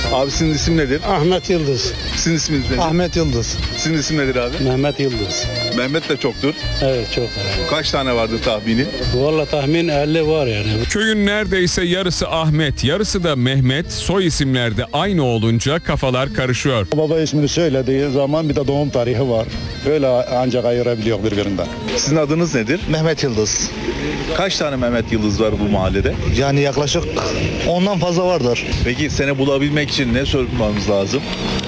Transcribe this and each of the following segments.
Abi sizin isim nedir? Ahmet Yıldız. Sizin isminiz nedir? Ahmet Yıldız. Sizin isim nedir abi? Mehmet Yıldız. Mehmet de çoktur. Evet, çok var. Kaç tane vardır tahmini? Valla tahmin 50 var yani. Köyün neredeyse yarısı Ahmet, yarısı da Mehmet. Soy isimler de aynı olunca kafalar karışıyor. Baba ismini söylediği zaman bir de doğum tarihi var. Öyle ancak ayırabiliyor birbirinden. Sizin adınız nedir? Mehmet Yıldız. Kaç tane Mehmet Yıldız var bu mahallede? Yani yaklaşık 10'dan fazla vardır. Peki seni bulabilmek için ne sormamız lazım?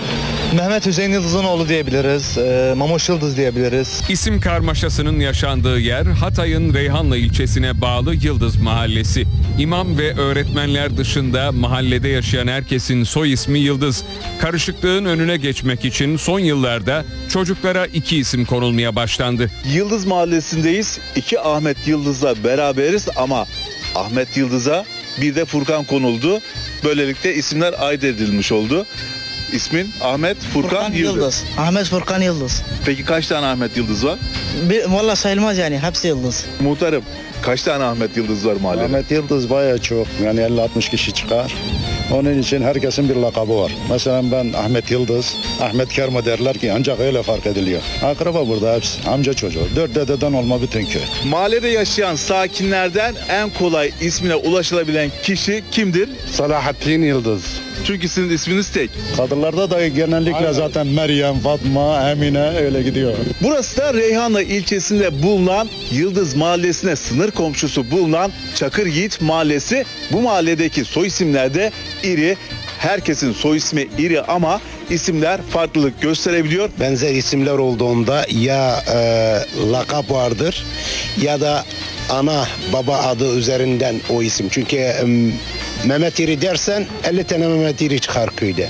Mehmet Hüseyin Yıldız'ın oğlu diyebiliriz. Mamuş Yıldız diyebiliriz. İsim karmaşasının yaşandığı yer Hatay'ın Reyhanlı ilçesine bağlı Yıldız Mahallesi. İmam ve öğretmenler dışında mahallede yaşayan herkesin soy ismi Yıldız. Karışıklığın önüne geçmek için son yıllarda çocuklara 2 isim konulmaya başlandı. Yıldız Mahallesi'ndeyiz. 2 Ahmet Yıldız'la beraberiz ama Ahmet Yıldız'a bir de Furkan konuldu. Böylelikle isimler ayırt edilmiş oldu. İsmin Ahmet Furkan Yıldız. Ahmet Furkan Yıldız. Peki kaç tane Ahmet Yıldız var? Valla sayılmaz yani. Hepsi Yıldız. Muhtarım, kaç tane Ahmet Yıldız var mahallede? Ahmet Yıldız bayağı çok. Yani 50-60 kişi çıkar. Onun için herkesin bir lakabı var. Mesela ben Ahmet Yıldız, Ahmet Kerma derler ki ancak öyle fark ediliyor. Akraba burada hepsi. Amca çocuğu. 4 dededen olma bütün köy. Mahallede yaşayan sakinlerden en kolay ismine ulaşılabilen kişi kimdir? Salahattin Yıldız. Çünkü sizin isminiz tek. Kadınlarda da genellikle zaten Meryem, Fatma, Emine öyle gidiyor. Burası da Reyhanlı ilçesinde bulunan Yıldız Mahallesi'ne sınır komşusu bulunan Çakır Yiğit Mahallesi. Bu mahalledeki soy isimler de iri. Herkesin soy ismi iri ama isimler farklılık gösterebiliyor. Benzer isimler olduğunda ya lakap vardır ya da ana baba adı üzerinden o isim. Çünkü Mehmet İri dersen 50 tane Mehmet İri çıkar köyde.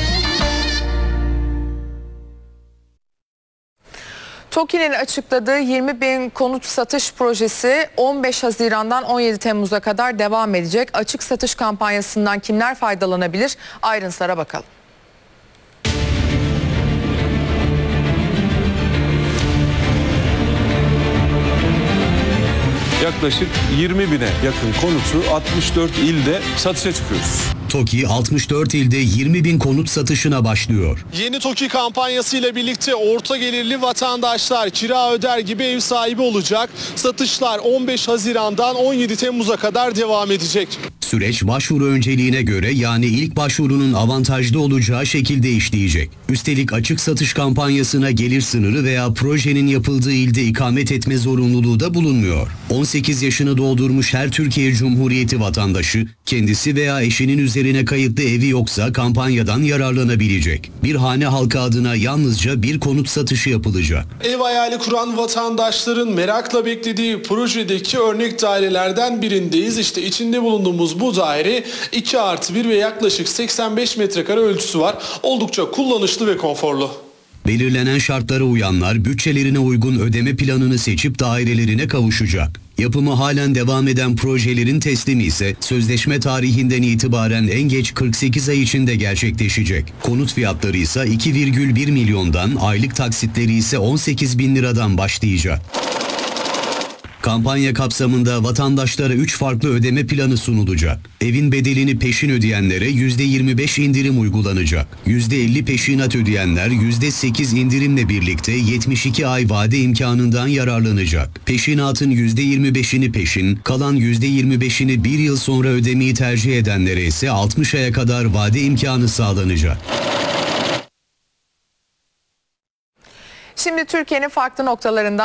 TOKİ'nin açıkladığı 20.000 konut satış projesi 15 Haziran'dan 17 Temmuz'a kadar devam edecek. Açık satış kampanyasından kimler faydalanabilir? Ayrıntılara bakalım. Yaklaşık 20 bine yakın konutu 64 ilde satışa çıkıyoruz. TOKİ 64 ilde 20.000 konut satışına başlıyor. Yeni TOKİ kampanyası ile birlikte orta gelirli vatandaşlar kira öder gibi ev sahibi olacak. Satışlar 15 Haziran'dan 17 Temmuz'a kadar devam edecek. Süreç başvuru önceliğine göre yani ilk başvurunun avantajlı olacağı şekilde işleyecek. Üstelik açık satış kampanyasına gelir sınırı veya projenin yapıldığı ilde ikamet etme zorunluluğu da bulunmuyor. 18 yaşını doldurmuş her Türkiye Cumhuriyeti vatandaşı kendisi veya eşinin üzerine kayıtlı evi yoksa kampanyadan yararlanabilecek. Bir hane halkı adına yalnızca bir konut satışı yapılacak. Ev hayali kuran vatandaşların merakla beklediği projedeki örnek dairelerden birindeyiz. İşte içinde bulunduğumuz bu daire 2+1 ve yaklaşık 85 metrekare ölçüsü var. Oldukça kullanışlı ve konforlu. Belirlenen şartlara uyanlar bütçelerine uygun ödeme planını seçip dairelerine kavuşacak. Yapımı halen devam eden projelerin teslimi ise sözleşme tarihinden itibaren en geç 48 ay içinde gerçekleşecek. Konut fiyatları ise 2,1 milyondan, aylık taksitleri ise 18 bin liradan başlayacak. Kampanya kapsamında vatandaşlara 3 farklı ödeme planı sunulacak. Evin bedelini peşin ödeyenlere %25 indirim uygulanacak. %50 peşinat ödeyenler %8 indirimle birlikte 72 ay vade imkanından yararlanacak. Peşinatın %25'ini peşin, kalan %25'ini bir yıl sonra ödemeyi tercih edenlere ise 60 aya kadar vade imkanı sağlanacak. Şimdi Türkiye'nin farklı noktalarından